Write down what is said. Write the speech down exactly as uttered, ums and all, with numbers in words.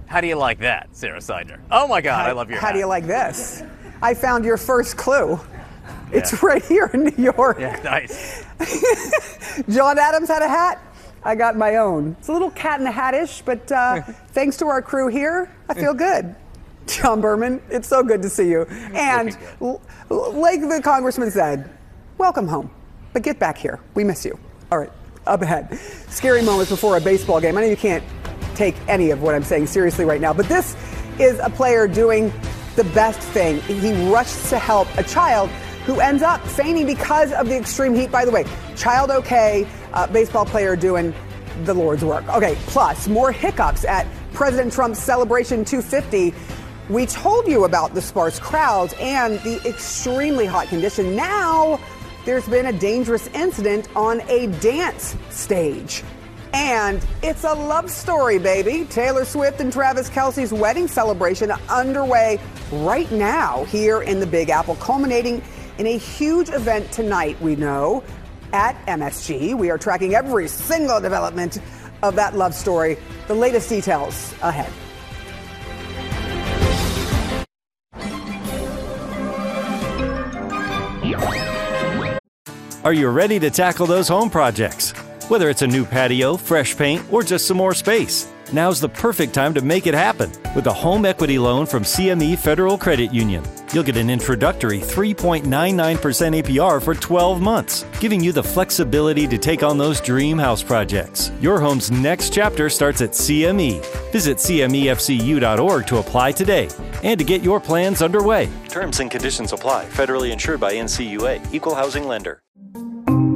How do you like that, Sarah Seidner? Oh my God, how, I love your How hat. do you like this? I found your first clue. It's Yeah. right here in New York. Yeah, nice. John Adams had a hat. I got my own. It's a little cat in the hat-ish, but uh, thanks to our crew here, I feel good. John Berman, it's so good to see you. And l- like the congressman said, welcome home, but get back here. We miss you. All right, up ahead. Scary moments before a baseball game. I know you can't take any of what I'm saying seriously right now, but this is a player doing the best thing. He rushed to help a child who ends up fainting because of the extreme heat. By the way, child okay, uh, baseball player doing the Lord's work. Okay, plus more hiccups at President Trump's Celebration two fifty. We told you about the sparse crowds and the extremely hot condition. Now there's been a dangerous incident on a dance stage. And it's a love story, baby. Taylor Swift and Travis Kelce's wedding celebration underway right now here in the Big Apple, culminating in a huge event tonight, we know, at M S G. We are tracking every single development of that love story. The latest details ahead. Are you ready to tackle those home projects? Whether it's a new patio, fresh paint, or just some more space, now's the perfect time to make it happen with a home equity loan from C M E Federal Credit Union. You'll get an introductory three point nine nine percent A P R for twelve months, giving you the flexibility to take on those dream house projects. Your home's next chapter starts at C M E. Visit C M E F C U dot org to apply today and to get your plans underway. Terms and conditions apply. Federally insured by N C U A. Equal housing lender.